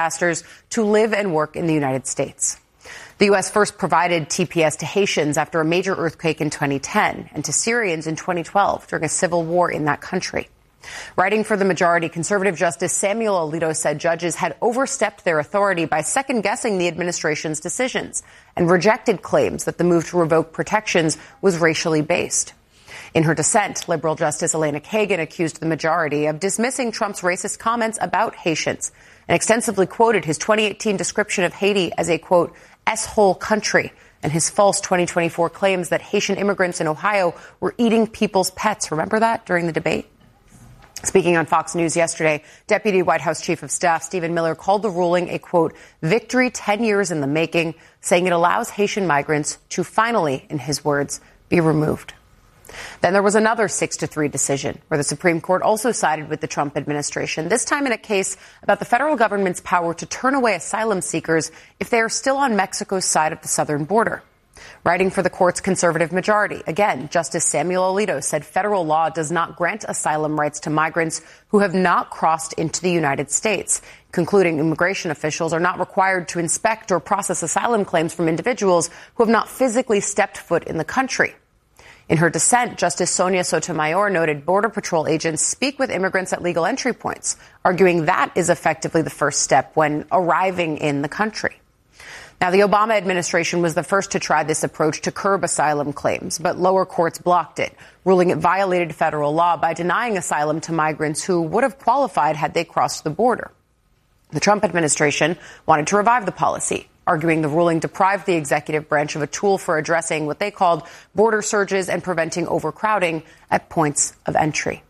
disasters to live and work in the United States. The U.S. first provided TPS to Haitians after a major earthquake in 2010 and to Syrians in 2012 during a civil war in that country. Writing for the majority, conservative Justice Samuel Alito said judges had overstepped their authority by second-guessing the administration's decisions and rejected claims that the move to revoke protections was racially based. In her dissent, liberal Justice Elena Kagan accused the majority of dismissing Trump's racist comments about Haitians and extensively quoted his 2018 description of Haiti as a, quote, S-hole country, and his false 2024 claims that Haitian immigrants in Ohio were eating people's pets. Remember that during the debate? Speaking on Fox News yesterday, Deputy White House Chief of Staff Stephen Miller called the ruling a, quote, victory 10 years in the making, saying it allows Haitian migrants to finally, in his words, be removed. Then there was another 6-3 decision where the Supreme Court also sided with the Trump administration, this time in a case about the federal government's power to turn away asylum seekers if they are still on Mexico's side of the southern border. Writing for the court's conservative majority, again, Justice Samuel Alito said federal law does not grant asylum rights to migrants who have not crossed into the United States, concluding immigration officials are not required to inspect or process asylum claims from individuals who have not physically stepped foot in the country. In her dissent, Justice Sonia Sotomayor noted Border Patrol agents speak with immigrants at legal entry points, arguing that is effectively the first step when arriving in the country. Now, the Obama administration was the first to try this approach to curb asylum claims, but lower courts blocked it, ruling it violated federal law by denying asylum to migrants who would have qualified had they crossed the border. The Trump administration wanted to revive the policy, arguing the ruling deprived the executive branch of a tool for addressing what they called border surges and preventing overcrowding at points of entry.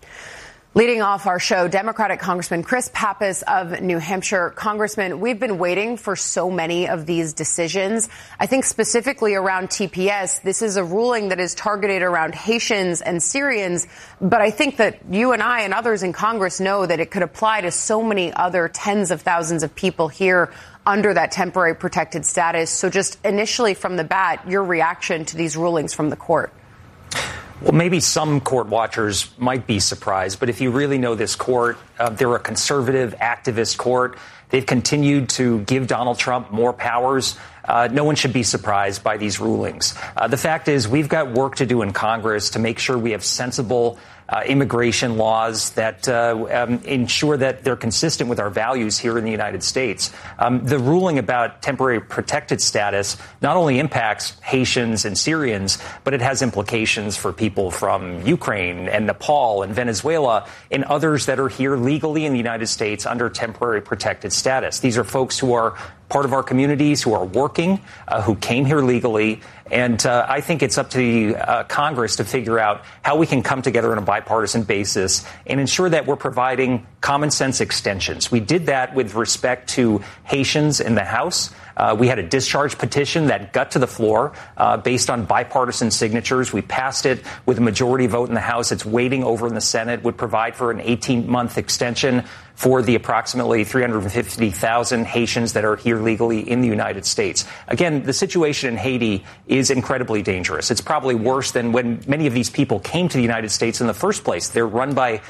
Leading off our show, Democratic Congressman Chris Pappas of New Hampshire. Congressman, we've been waiting for so many of these decisions. I think specifically around TPS, this is a ruling that is targeted around Haitians and Syrians. But I think that you and I and others in Congress know that it could apply to so many other tens of thousands of people here under that temporary protected status. So just initially from the bat, your reaction to these rulings from the court. Well, maybe some court watchers might be surprised, but if you really know this court, they're a conservative activist court. They've continued to give Donald Trump more powers. No one should be surprised by these rulings. The fact is we've got work to do in Congress to make sure we have sensible immigration laws that ensure that they're consistent with our values here in the United States. The ruling about temporary protected status not only impacts Haitians and Syrians, but it has implications for people from Ukraine and Nepal and Venezuela and others that are here legally in the United States under temporary protected status. These are folks who are part of our communities, who are working, who came here legally. And I think it's up to Congress to figure out how we can come together on a bipartisan basis and ensure that we're providing common sense extensions. We did that with respect to Haitians in the House. We had a discharge petition that got to the floor based on bipartisan signatures. We passed it with a majority vote in the House. It's waiting over in the Senate, would provide for an 18-month extension for the approximately 350,000 Haitians that are here legally in the United States. Again, the situation in Haiti is incredibly dangerous. It's probably worse than when many of these people came to the United States in the first place. They're run by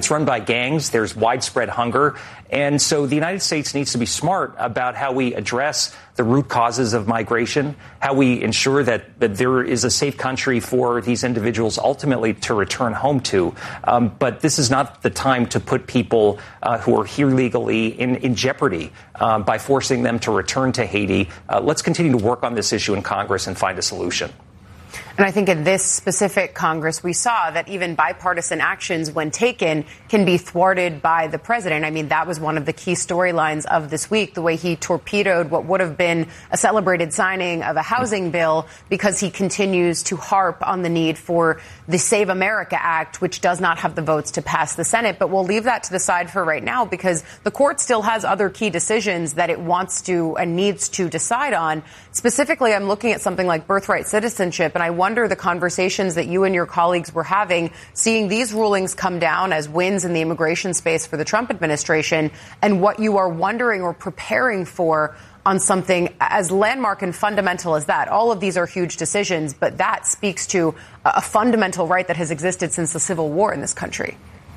gangs. There's widespread hunger. And so the United States needs to be smart about how we address the root causes of migration, how we ensure that there is a safe country for these individuals ultimately to return home to. But this is not the time to put people who are here legally in jeopardy by forcing them to return to Haiti. Let's continue to work on this issue in Congress and find a solution. And I think in this specific Congress, we saw that even bipartisan actions, when taken, can be thwarted by the president. I mean, that was one of the key storylines of this week, the way he torpedoed what would have been a celebrated signing of a housing bill because he continues to harp on the need for the Save America Act, which does not have the votes to pass the Senate. But we'll leave that to the side for right now because the court still has other key decisions that it wants to and needs to decide on. Specifically, I'm looking at something like birthright citizenship, and I wonder the conversations that you and your colleagues were having, seeing these rulings come down as wins in the immigration space for the Trump administration, and what you are wondering or preparing for on something as landmark and fundamental as that. All of these are huge decisions, but that speaks to a fundamental right that has existed since the Civil War in this country.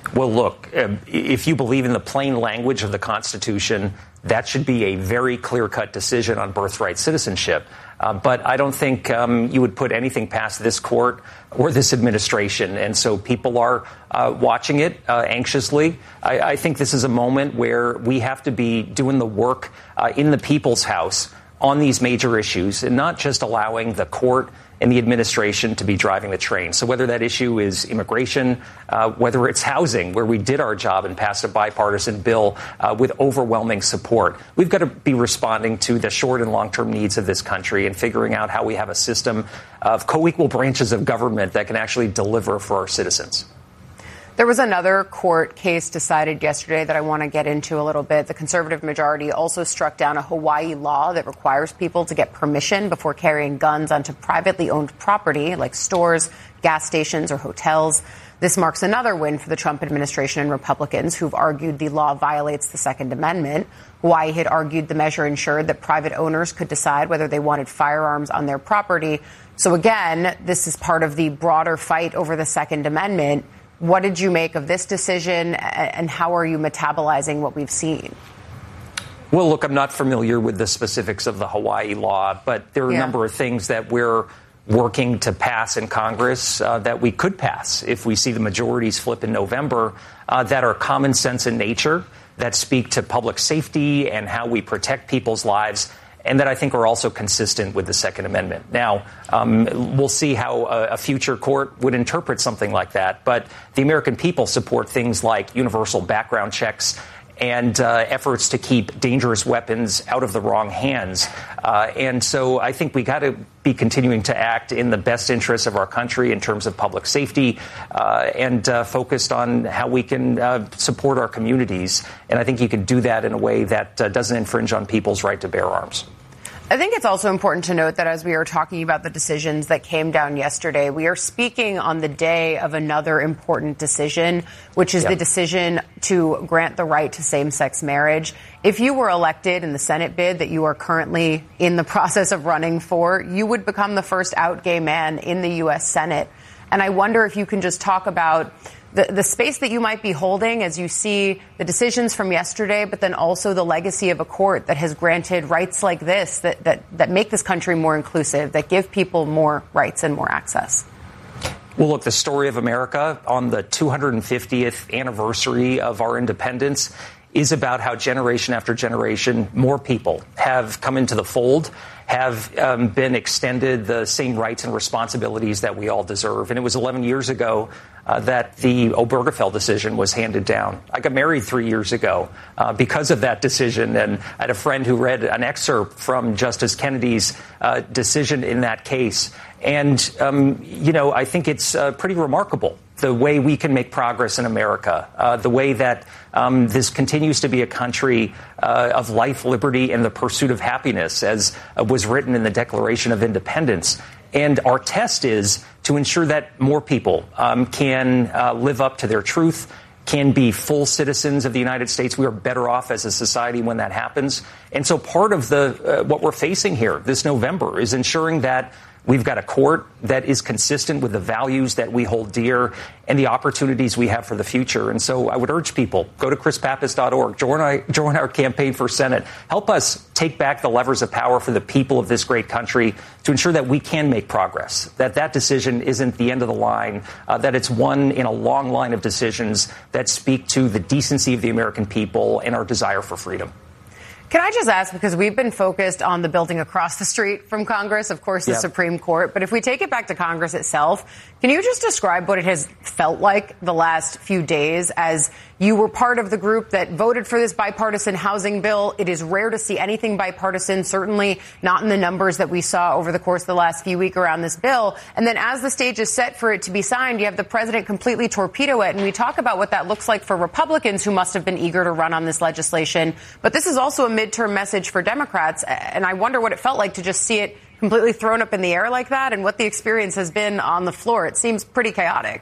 Well, look, if you believe in the plain language of the Constitution, that should be a very clear-cut decision on birthright citizenship. But I don't think you would put anything past this court or this administration. And so people are watching it anxiously. I think this is a moment where we have to be doing the work in the people's house on these major issues and not just allowing the court and the administration to be driving the train. So whether that issue is immigration, whether it's housing, where we did our job and passed a bipartisan bill with overwhelming support, we've got to be responding to the short and long-term needs of this country and figuring out how we have a system of co-equal branches of government that can actually deliver for our citizens. There was another court case decided yesterday that I want to get into a little bit. The conservative majority also struck down a Hawaii law that requires people to get permission before carrying guns onto privately owned property like stores, gas stations, or hotels. This marks another win for the Trump administration and Republicans who've argued the law violates the Second Amendment. Hawaii had argued the measure ensured that private owners could decide whether they wanted firearms on their property. So again, this is part of the broader fight over the Second Amendment. What did you make of this decision, and how are you metabolizing what we've seen? Well, look, I'm not familiar with the specifics of the Hawaii law, but there are a number of things that we're working to pass in Congress that we could pass if we see the majorities flip in November that are common sense in nature, that speak to public safety and how we protect people's lives, and that I think are also consistent with the Second Amendment. Now, we'll see how a future court would interpret something like that. But the American people support things like universal background checks and efforts to keep dangerous weapons out of the wrong hands. And so I think we got to be continuing to act in the best interests of our country in terms of public safety and focused on how we can support our communities. And I think you can do that in a way that doesn't infringe on people's right to bear arms. I think it's also important to note that as we are talking about the decisions that came down yesterday, we are speaking on the day of another important decision, which is the decision to grant the right to same-sex marriage. If you were elected in the Senate bid that you are currently in the process of running for, you would become the first out gay man in the U.S. Senate. And I wonder if you can just talk about the space that you might be holding as you see the decisions from yesterday, but then also the legacy of a court that has granted rights like this that make this country more inclusive, that give people more rights and more access. Well, look, the story of America on the 250th anniversary of our independence is about how generation after generation, more people have come into the fold, have been extended the same rights and responsibilities that we all deserve. And it was 11 years ago that the Obergefell decision was handed down. I got married 3 years ago because of that decision. And I had a friend who read an excerpt from Justice Kennedy's decision in that case. And, I think it's pretty remarkable the way we can make progress in America, the way that this continues to be a country of life, liberty, and the pursuit of happiness, as was written in the Declaration of Independence. And our test is to ensure that more people can live up to their truth, can be full citizens of the United States. We are better off as a society when that happens. And so part of what we're facing here this November is ensuring that we've got a court that is consistent with the values that we hold dear and the opportunities we have for the future. And so I would urge people, go to chrispappas.org, join our campaign for Senate. Help us take back the levers of power for the people of this great country to ensure that we can make progress, that decision isn't the end of the line, that it's one in a long line of decisions that speak to the decency of the American people and our desire for freedom. Can I just ask, because we've been focused on the building across the street from Congress, of course, the Supreme Court, but if we take it back to Congress itself, can you just describe what it has felt like the last few days as you were part of the group that voted for this bipartisan housing bill? It is rare to see anything bipartisan, certainly not in the numbers that we saw over the course of the last few weeks around this bill. And then as the stage is set for it to be signed, you have the president completely torpedo it. And we talk about what that looks like for Republicans who must have been eager to run on this legislation. But this is also a midterm message for Democrats. And I wonder what it felt like to just see it completely thrown up in the air like that and what the experience has been on the floor. It seems pretty chaotic.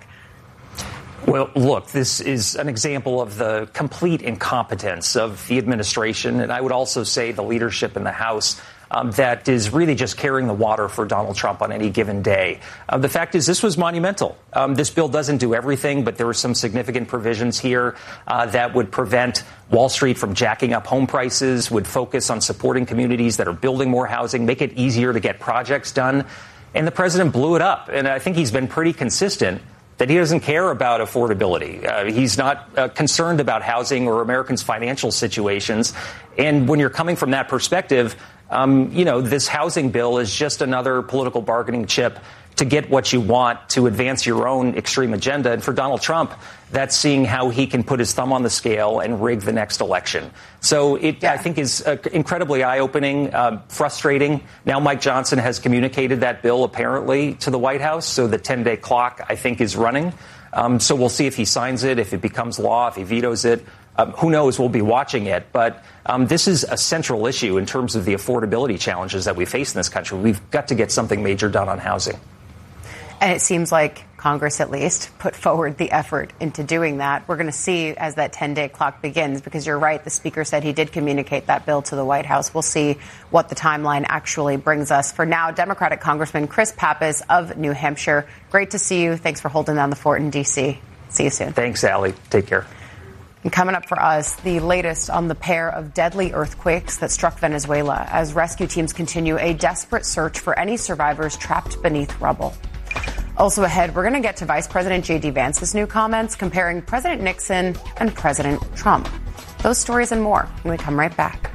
Well, look, this is an example of the complete incompetence of the administration, and I would also say the leadership in the House. that is really just carrying the water for Donald Trump on any given day. The fact is, this was monumental. This bill doesn't do everything, but there were some significant provisions here that would prevent Wall Street from jacking up home prices, would focus on supporting communities that are building more housing, make it easier to get projects done. And the president blew it up. And I think he's been pretty consistent that he doesn't care about affordability. He's not concerned about housing or Americans' financial situations. And when you're coming from that perspective, this housing bill is just another political bargaining chip to get what you want to advance your own extreme agenda. And for Donald Trump, that's seeing how he can put his thumb on the scale and rig the next election. So I think, is incredibly eye-opening, frustrating. Now Mike Johnson has communicated that bill, apparently, to the White House. So the 10-day clock, I think, is running. So we'll see if he signs it, if it becomes law, if he vetoes it. Who knows? We'll be watching it. But this is a central issue in terms of the affordability challenges that we face in this country. We've got to get something major done on housing. And it seems like Congress, at least, put forward the effort into doing that. We're going to see as that 10-day clock begins, because you're right. The speaker said he did communicate that bill to the White House. We'll see what the timeline actually brings us. For now, Democratic Congressman Chris Pappas of New Hampshire. Great to see you. Thanks for holding down the fort in D.C. See you soon. Thanks, Allie. Take care. And coming up for us, the latest on the pair of deadly earthquakes that struck Venezuela as rescue teams continue a desperate search for any survivors trapped beneath rubble. Also ahead, we're going to get to Vice President J.D. Vance's new comments comparing President Nixon and President Trump. Those stories and more when we come right back.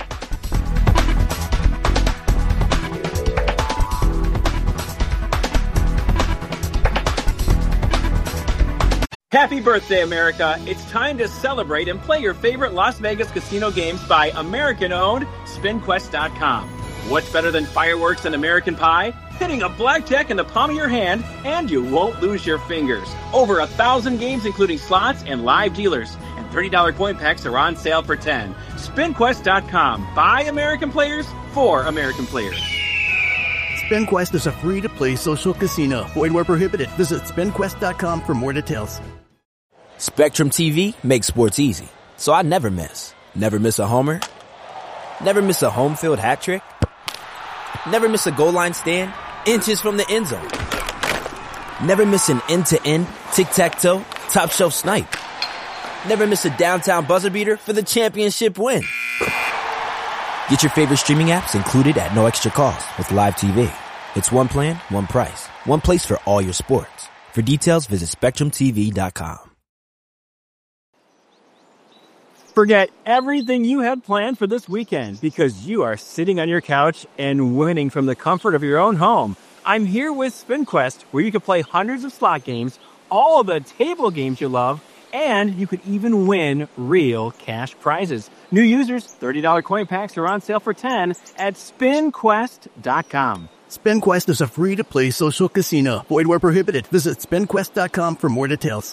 Happy birthday, America. It's time to celebrate and play your favorite Las Vegas casino games by American-owned SpinQuest.com. What's better than fireworks and American Pie? Hitting a blackjack in the palm of your hand, and you won't lose your fingers. Over 1,000 games, including slots and live dealers. And $30 coin packs are on sale for $10. SpinQuest.com. By American players, for American players. SpinQuest is a free-to-play social casino. Void where prohibited. Visit SpinQuest.com for more details. Spectrum TV makes sports easy, so I never miss. Never miss a homer. Never miss a home field hat trick. Never miss a goal line stand inches from the end zone. Never miss an end-to-end tic-tac-toe top shelf snipe. Never miss a downtown buzzer beater for the championship win. Get your favorite streaming apps included at no extra cost with Live TV. It's one plan, one price, one place for all your sports. For details, visit SpectrumTV.com. Forget everything you had planned for this weekend because you are sitting on your couch and winning from the comfort of your own home. I'm here with SpinQuest, where you can play hundreds of slot games, all of the table games you love, and you could even win real cash prizes. New users, $30 coin packs are on sale for $10 at SpinQuest.com. SpinQuest is a free-to-play social casino. Void where prohibited. Visit SpinQuest.com for more details.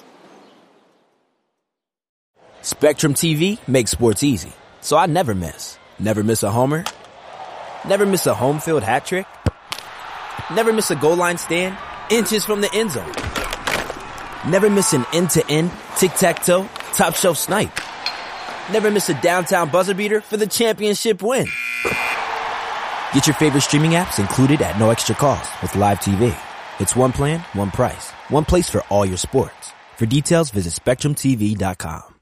Spectrum TV makes sports easy, so I never miss. Never miss a homer. Never miss a home field hat trick. Never miss a goal line stand inches from the end zone. Never miss an end-to-end tic-tac-toe top shelf snipe. Never miss a downtown buzzer beater for the championship win. Get your favorite streaming apps included at no extra cost with Live TV. It's one plan, one price, one place for all your sports. For details, visit SpectrumTV.com.